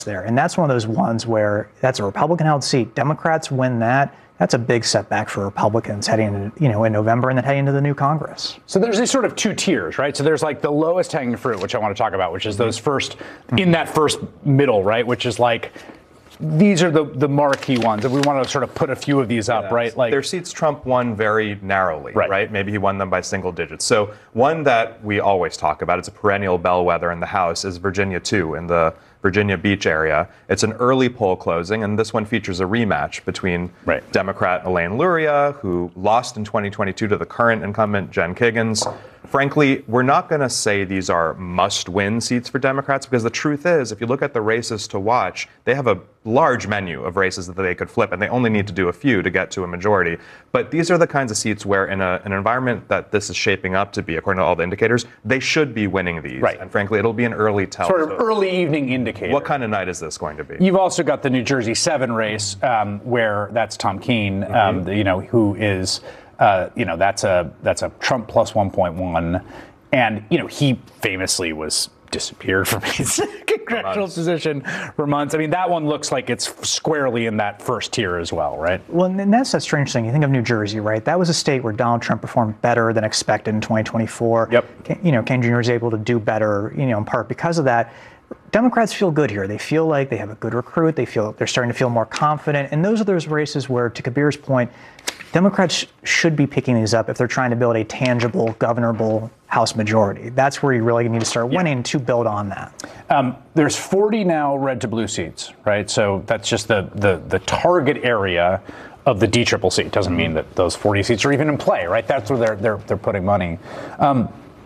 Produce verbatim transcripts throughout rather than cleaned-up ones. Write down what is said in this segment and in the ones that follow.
there. And that's one of those ones where that's a Republican-held seat. Democrats win that. That's a big setback for Republicans heading into, you know, in November and then heading into the new Congress. So there's these sort of two tiers, right? So there's like the lowest hanging fruit, which I want to talk about, which is those first, in that first middle, right? Which is like, these are the, the marquee ones. And we want to sort of put a few of these up, yeah, right? Like their seats Trump won very narrowly, right. right? Maybe he won them by single digits. So one that we always talk about, it's a perennial bellwether in the House, is Virginia two in the Virginia Beach area. It's an early poll closing, and this one features a rematch between right. Democrat Elaine Luria, who lost in twenty twenty-two to the current incumbent Jen Kiggans. Frankly, we're not going to say these are must-win seats for Democrats, because the truth is, if you look at the races to watch, they have a large menu of races that they could flip, and they only need to do a few to get to a majority. But these are the kinds of seats where, in a, an environment that this is shaping up to be, according to all the indicators, they should be winning these. Right. And frankly, it'll be an early tell. Sort of early evening indicator. What kind of night is this going to be? You've also got the New Jersey seven race, um, where that's Tom Keene, mm-hmm. um, the, you know, who is, uh, you know, that's a that's a Trump plus one point one, and you know he famously was disappeared from his congressional position for months. I mean, that one looks like it's squarely in that first tier as well, right? Well, and that's a strange thing. You think of New Jersey, right? That was a state where Donald Trump performed better than expected in twenty twenty-four. Yep. You know, Ken Junior was able to do better, you know, in part because of that. Democrats feel good here. They feel like they have a good recruit. They feel they're starting to feel more confident. And those are those races where, to Kabir's point, Democrats should be picking these up if they're trying to build a tangible, governable House majority. That's where you really need to start winning yeah. to build on that. Um, there's forty now red to blue seats, right? So that's just the the, the target area of the D C C C. It doesn't mean that those forty seats are even in play, right? That's where they're they're they're putting money. Um,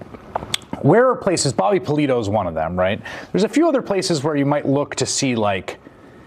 Where are places, Bobby Polito is one of them, right? There's a few other places where you might look to see, like,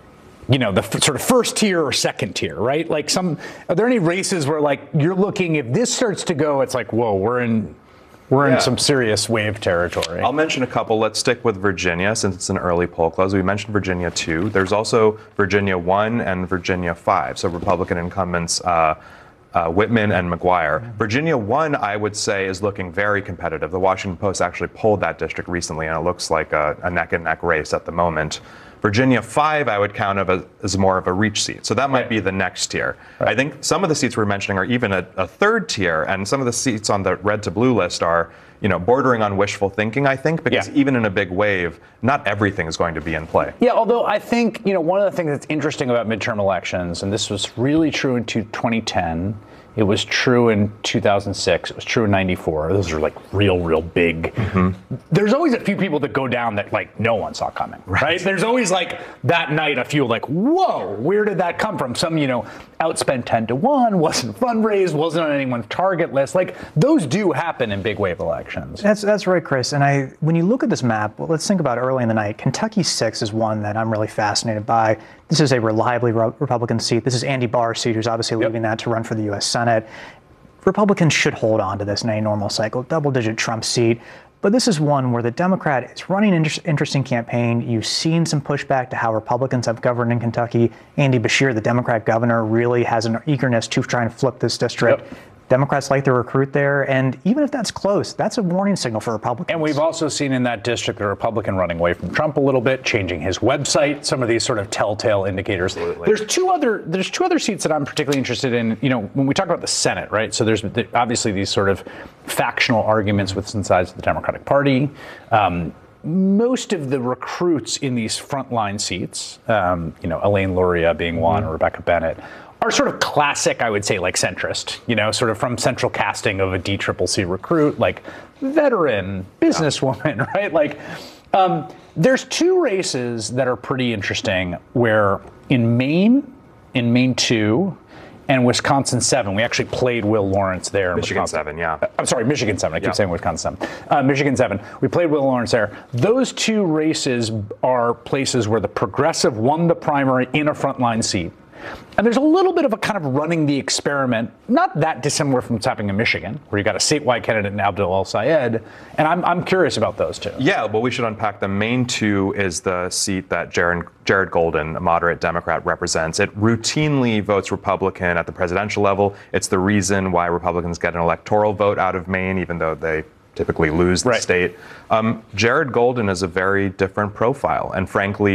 you know, the f- sort of first tier or second tier, right? Like some, are there any races where, like, you're looking, if this starts to go, it's like, whoa, we're in, we're yeah. in some serious wave territory. I'll mention a couple. Let's stick with Virginia since it's an early poll close. We mentioned Virginia two. There's also Virginia one and Virginia five. So Republican incumbents, uh, Uh, Whitman and McGuire. Virginia one, I would say, is looking very competitive. The Washington Post actually polled that district recently, and it looks like a, a neck-and-neck race at the moment. Virginia five, I would count of a, as more of a reach seat. So that might right. be the next tier. Right. I think some of the seats we're mentioning are even a, a third tier, and some of the seats on the red to blue list are, you know, bordering on wishful thinking, I think, because yeah. even in a big wave, not everything is going to be in play. Yeah, although I think, you know, one of the things that's interesting about midterm elections, and this was really true in twenty ten, it was true in two thousand six. It was true in ninety-four. Those are like real, real big. Mm-hmm. There's always a few people that go down that like no one saw coming, right? right? There's always like that night a few like, whoa, where did that come from? Some, you know, outspent ten to one, wasn't fundraised, wasn't on anyone's target list. Like those do happen in big wave elections. That's that's right, Chris. And I, when you look at this map, well, let's think about early in the night. Kentucky six is one that I'm really fascinated by. This is a reliably re- Republican seat. This is Andy Barr's seat, who's obviously yep. leaving that to run for the U S Senate. Republicans should hold on to this in a normal cycle, double-digit Trump seat. But this is one where the Democrat is running an inter- interesting campaign. You've seen some pushback to how Republicans have governed in Kentucky. Andy Beshear, the Democrat governor, really has an eagerness to try and flip this district. Yep. Democrats like to recruit there, and even if that's close, that's a warning signal for Republicans. And we've also seen in that district a Republican running away from Trump a little bit, changing his website, some of these sort of telltale indicators. Absolutely. There's two other there's two other seats that I'm particularly interested in. You know, when we talk about the Senate, right? So there's obviously these sort of factional arguments within sides of the Democratic Party. Um, Most of the recruits in these frontline seats, um, you know, Elaine Luria being one, mm-hmm. or Rebecca Bennett, are sort of classic, I would say, like centrist, you know, sort of from central casting of a D C C C recruit, like veteran, businesswoman, yeah. right? Like, um, there's two races that are pretty interesting where in Maine, in Maine two, and Wisconsin seven, we actually played Will Lawrence there. Michigan seven, yeah. I'm sorry, Michigan seven. I keep yeah. saying Wisconsin seven. Uh, Michigan seven. We played Will Lawrence there. Those two races are places where the progressive won the primary in a frontline seat. And there's a little bit of a kind of running the experiment, not that dissimilar from what's happening in Michigan, where you got a statewide candidate in Abdul El-Sayed. And I'm I'm curious about those two. Yeah, well, we should unpack them. Maine two is the seat that Jared, Jared Golden, a moderate Democrat, represents. It routinely votes Republican at the presidential level. It's the reason why Republicans get an electoral vote out of Maine, even though they typically lose the right. state. Um, Jared Golden is a very different profile. And frankly,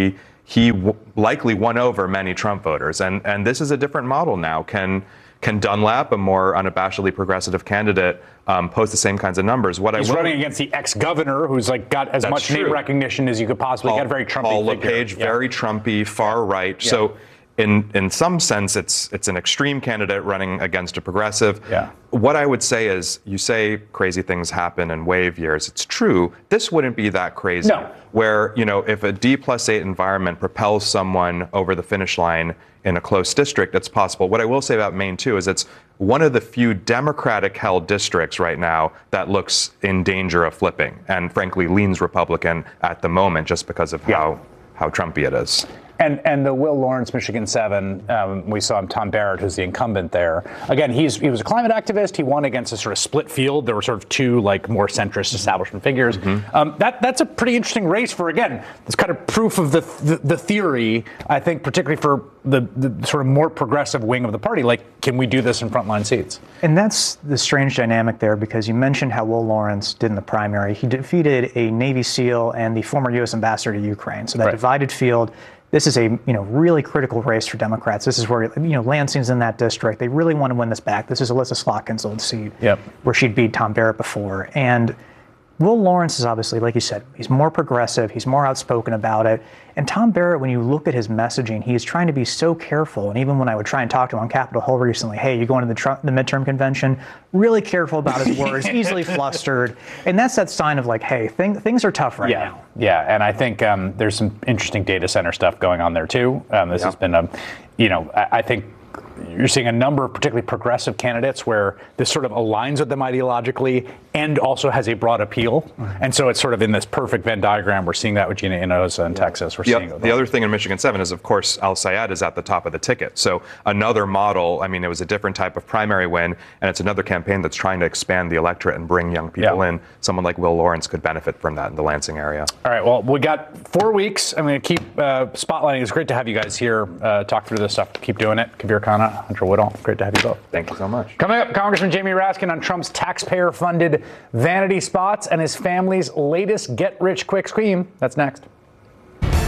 he w- likely won over many Trump voters. And and this is a different model now. Can can Dunlap, a more unabashedly progressive candidate, um, post the same kinds of numbers? What He's I will, running against the ex-governor, who's like got as much true. name recognition as you could possibly Paul, get. Very Trumpy Paul figure. LePage, Yeah. very Trumpy, far right. Yeah. So in in some sense, it's it's an extreme candidate running against a progressive. Yeah. What I would say is, you say crazy things happen in wave years. It's true. This wouldn't be that crazy. No. Where, you know, if a D plus eight environment propels someone over the finish line in a close district, it's possible. What I will say about Maine, too, is it's one of the few Democratic-held districts right now that looks in danger of flipping, and frankly leans Republican at the moment just because of Yeah. how, how Trumpy it is. And and the Will Lawrence, Michigan seven, um, we saw him, Tom Barrett, who's the incumbent there. Again, he's he was a climate activist. He won against a sort of split field. There were sort of two like more centrist establishment figures. Mm-hmm. Um, that that's a pretty interesting race for, again, this kind of proof of the the, the theory. I think particularly for the, the sort of more progressive wing of the party. Like, can we do this in frontline seats? And that's the strange dynamic there, because you mentioned how Will Lawrence did in the primary. He defeated a Navy SEAL and the former U S ambassador to Ukraine. So that Right. divided field. This is a you know really critical race for Democrats. This is where you know Lansing's in that district. They really want to win this back. This is Alyssa Slotkin's old seat, Yep. where she'd beat Tom Barrett before. And Will Lawrence is obviously, like you said, he's more progressive. He's more outspoken about it. And Tom Barrett, when you look at his messaging, he's trying to be so careful. And even when I would try and talk to him on Capitol Hill recently, hey, you going to the, Trump, the midterm convention? Really careful about his words, easily flustered. And that's that sign of like, hey, thing, things are tough right Yeah, now. yeah, and I think um, there's some interesting data center stuff going on there too. Um, this Yeah. has been a, you know, I, I think you're seeing a number of particularly progressive candidates where this sort of aligns with them ideologically and also has a broad appeal. Mm-hmm. And so it's sort of in this perfect Venn diagram. We're seeing that with Gina Inoza in yeah. Texas. We're the, seeing it. The other thing in Michigan seven is, of course, Al Sayed is at the top of the ticket. So another model. I mean, it was a different type of primary win, and it's another campaign that's trying to expand the electorate and bring young people yeah. in. Someone like Will Lawrence could benefit from that in the Lansing area. All right. Well, we got four weeks. I'm going to keep uh, spotlighting. It's great to have you guys here uh, talk through this stuff. Keep doing it. Kavir Khanna, Hunter Woodall. Great to have you both. Thank you so much. Coming up, Congressman Jamie Raskin on Trump's taxpayer-funded vanity spots and his family's latest get-rich-quick scheme. That's next.